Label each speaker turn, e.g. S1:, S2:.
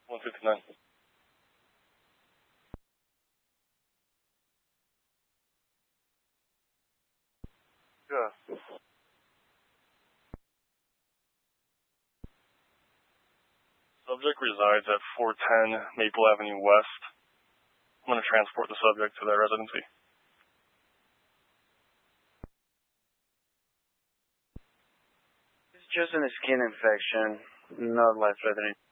S1: 159. Yeah. Subject resides at 410 Maple Avenue West. I'm going to transport the subject to that residency.
S2: It's just a skin infection, not life-threatening.